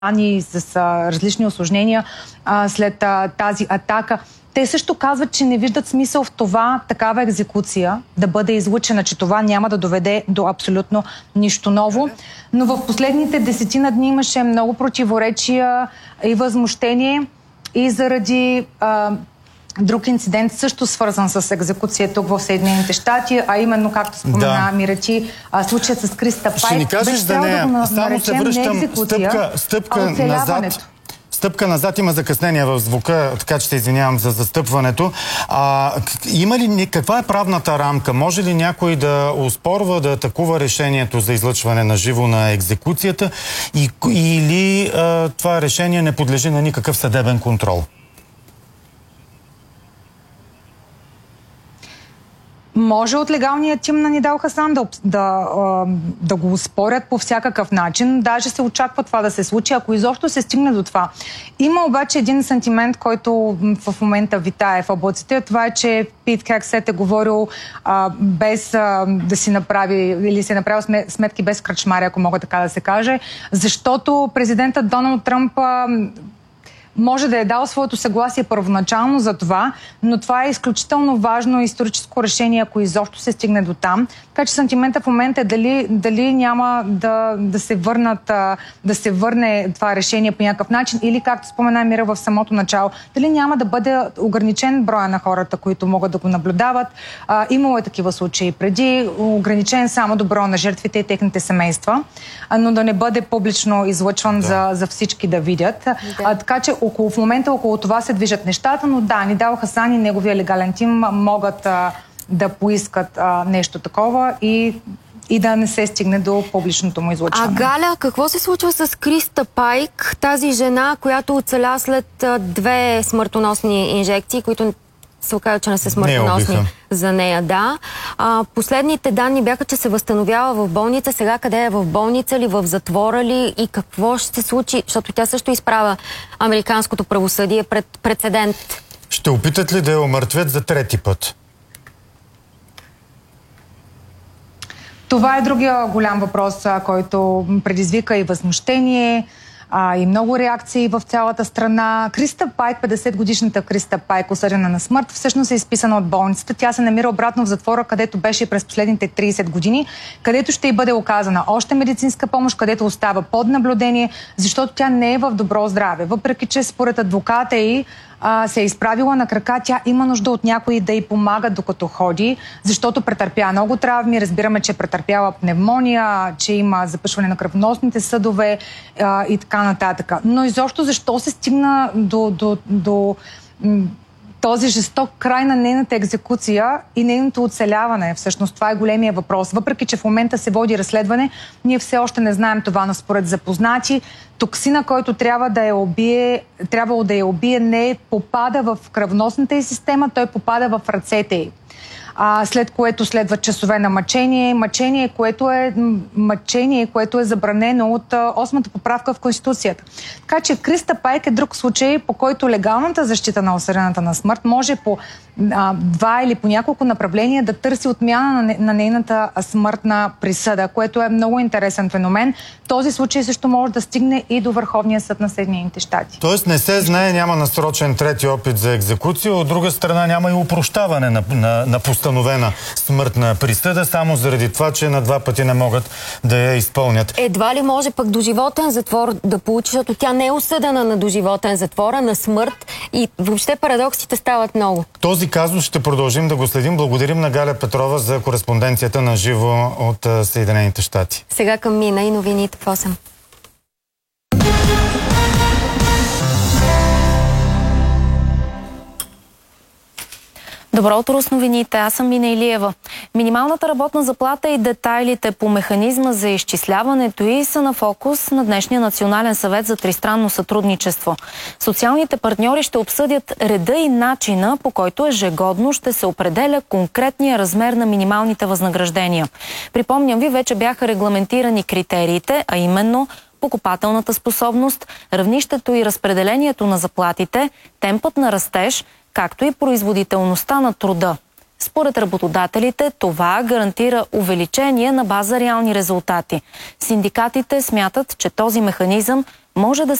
с различни осложнения след тази атака. Те също казват, че не виждат смисъл в това такава екзекуция да бъде излъчена, че това няма да доведе до абсолютно нищо ново. Но в последните 10 дни имаше много противоречия и възмущение и заради друг инцидент, също свързан с екзекуция тук в Съединените щати, а именно, както спомена Мирати, случаят с Криста Пайк. Ще ни кажеш за нея. Само се връщам стъпка назад. Стъпка назад, има закъснение в звука, така че се извинявам за застъпването. Има ли каква е правната рамка? Може ли някой да оспорва, да атакува решението за излъчване на живо на екзекуцията или това решение не подлежи на никакъв съдебен контрол? Може от легалния тим на Нидал Хасан да го спорят по всякакъв начин. Даже се очаква това да се случи, ако изобщо се стигне до това. Има обаче един сантимент, който в момента витае в облаците. Това е, че Пит Хексет е говорил без да си направи или си е направил сметки без кръчмари, ако мога така да се каже. Защото президентът Доналд Тръмп може да е дал своето съгласие първоначално за това, но това е изключително важно историческо решение, ако изобщо се стигне до там. Така че сантимента в момента е дали няма да се върне това решение по някакъв начин или, както спомена Мира в самото начало, дали няма да бъде ограничен броя на хората, които могат да го наблюдават. Имало е такива случаи преди, ограничен само до броя на жертвите и техните семейства, но да не бъде публично излъчван за всички да видят. Така че в момента около това се движат нещата, но да, Нидал Хасан и неговия легален тим могат да поискат нещо такова и да не се стигне до публичното му излъчване. Галя, какво се случва с Криста Пайк, тази жена, която оцеля след 2 смъртоносни инжекции, които се оказа, че не са смъртоносни за нея, да. Последните данни бяха, че се възстановява в болница. Сега къде е? В болница ли, в затвора ли и какво ще се случи? Защото тя също изправя американското правосъдие пред прецедент. Ще опитат ли да я омъртвят за 3-ти път? Това е другия голям въпрос, който предизвика и възмущение, и много реакции в цялата страна. Криста Пайк, 50-годишната Криста Пайк, осъдена на смърт, всъщност е изписана от болницата. Тя се намира обратно в затвора, където беше през последните 30 години, където ще й бъде оказана още медицинска помощ, където остава под наблюдение, защото тя не е в добро здраве. Въпреки че според адвоката й се е изправила на крака, тя има нужда от някой да й помага докато ходи, защото претърпя много травми. Разбираме, че е претърпяла пневмония, че има запъшване на кръвоносните съдове и така нататък. Но изобщо защо се стигна до този жесток край на нейната екзекуция и нейното оцеляване? Всъщност това е големия въпрос. Въпреки че в момента се води разследване, ние все още не знаем това, но според запознати, токсина, който трябвало да я убие, не попада в кръвносната й система, той попада в ръцете й. След което следват часове на мъчение, което е забранено от 8-та поправка в Конституцията. Така че Криста Пайк е друг случай, по който легалната защита на осъдената на смърт може по 2 или по няколко направления да търси отмяна на нейната смъртна присъда, което е много интересен феномен. Този случай също може да стигне и до Върховния съд на Съединените щати. Тоест не се знае, няма насрочен 3-ти опит за екзекуция, от друга страна няма и опрощаване на постановена смъртна присъда, само заради това, че на 2 пъти не могат да я изпълнят. Едва ли може пък доживотен затвор да получи, защото тя не е осъдена на доживотен затвор, а на смърт и въобще парадоксите стават много. Този казус ще продължим да го следим. Благодарим на Галя Петрова за кореспонденцията на живо от Съединените щати. Сега към Мина и новините в 8. Добро утро с новините. Аз съм Мина Илиева. Минималната работна заплата и детайлите по механизма за изчисляването й са на фокус на днешния Национален съвет за тристранно сътрудничество. Социалните партньори ще обсъдят реда и начина, по който ежегодно ще се определя конкретния размер на минималните възнаграждения. Припомням ви, вече бяха регламентирани критериите, а именно покупателната способност, равнището и разпределението на заплатите, темпът на растеж, както и производителността на труда. Според работодателите, това гарантира увеличение на база реални резултати. Синдикатите смятат, че този механизъм може да